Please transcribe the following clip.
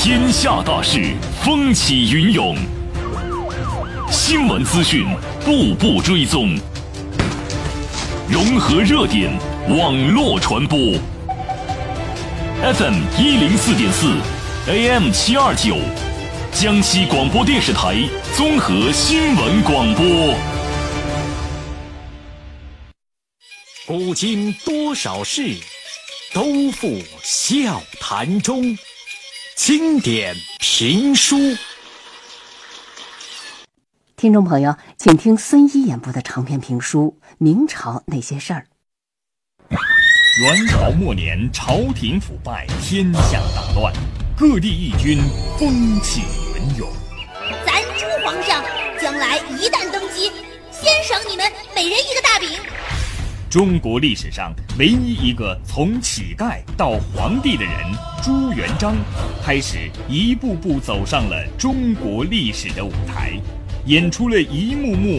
天下大事，风起云涌，新闻资讯步步追踪，融合热点，网络传播。FM 104.4 ，AM 729，江西广播电视台综合新闻广播。 古今多少事，都付笑谈中。经典评书， 听众朋友，请听孙一演播的长篇评书《明朝那些事儿》。 元朝末年，朝廷腐败，天下大乱，各地义军风起云涌。 咱朱皇上将来一旦登基，先赏你们每人一个大饼。 中国历史上唯一一个从乞丐到皇帝的人朱元璋，开始一步步走上了中国历史的舞台，演出了一幕幕